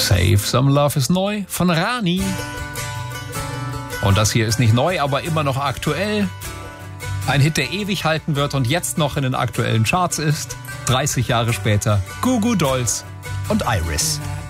Save Some Love ist neu von Rani. Und das hier ist nicht neu, aber immer noch aktuell. Ein Hit, der ewig halten wird und jetzt noch in den aktuellen Charts ist. 30 Jahre später. Goo Goo Dolls und Iris.